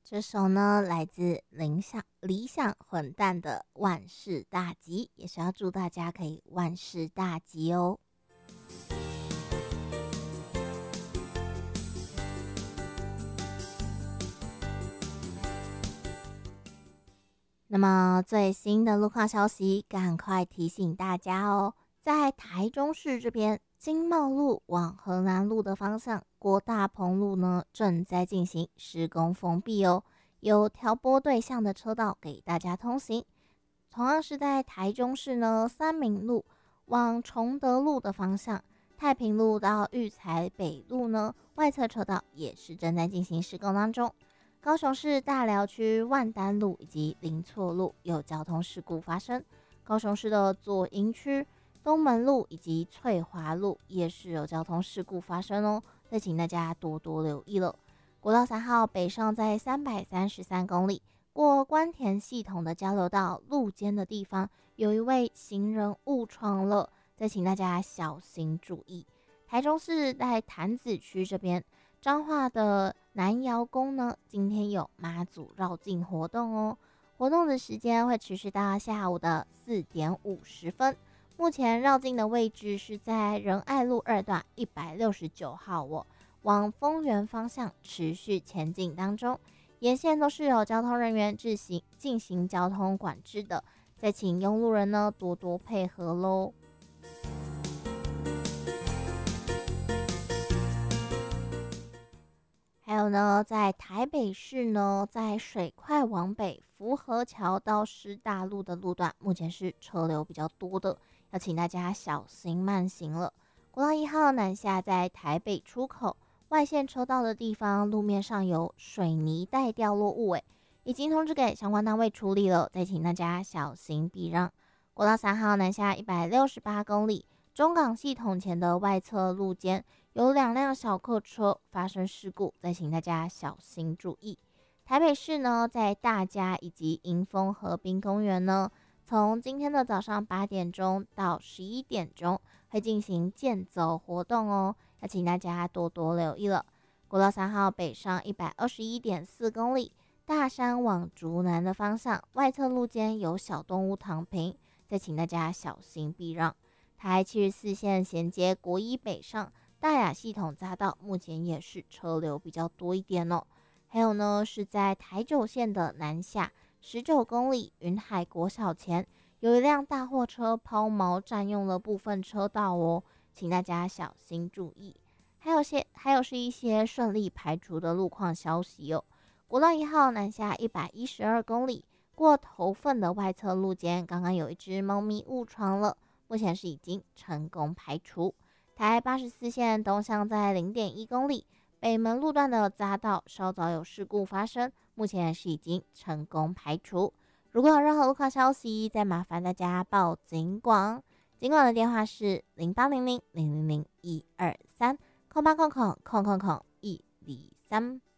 这首呢来自理想混蛋的万事大吉，也是要祝大家可以万事大吉哦。那么最新的路况消息，赶快提醒大家哦，在台中市这边，经贸路往河南路的方向，郭大鹏路呢正在进行施工封闭哦，有调拨对向的车道给大家通行。同样是在台中市呢，三民路往崇德路的方向，太平路到育才北路呢，外侧车道也是正在进行施工当中。高雄市大寮区万丹路以及林错路有交通事故发生，高雄市的左营区东门路以及翠华路也是有交通事故发生哦，再请大家多多留意了。国道3号北上在333公里，过关田系统的交流道路肩的地方，有一位行人误闯了，再请大家小心注意。台中市在潭子区这边，彰化的南窑宫呢，今天有妈祖绕境活动哦，活动的时间会持续到下午的4点50分。目前绕境的位置是在仁爱路2段169号哦，往丰原方向持续前进当中，沿线都是有交通人员进行交通管制的，再请用路人呢多多配合喽。还有呢，在台北市呢，在水快往北福和桥到师大路的路段，目前是车流比较多的，要请大家小心慢行了。国道1号南下在台北出口外线车道的地方，路面上有水泥带掉落物，已经通知给相关单位处理了，再请大家小心避让。国道3号南下168公里，中港系统前的外侧路肩有2辆小客车发生事故，再请大家小心注意。台北市呢，在大甲以及迎风河滨公园呢，从今天的早上8点钟到11点钟会进行健走活动哦，要请大家多多留意了。国道3号北上121.4公里，大山往竹南的方向，外侧路肩有小动物躺平，再请大家小心避让。台74线衔接国一北上大雅系统匝道，目前也是车流比较多一点哦。还有呢，是在台9线的南下19公里云海国小前，有一辆大货车抛锚占用了部分车道哦，请大家小心注意。还有是一些顺利排除的路况消息哦。国道1号南下112公里，过头份的外侧路肩，刚刚有一只猫咪误闯了，目前是已经成功排除。台84线东向在0.1公里，北门路段的匝道稍早有事故发生，目前是已经成功排除。如果有任何路况消息，再麻烦大家报警广。警广的电话是0800000123，0800000123。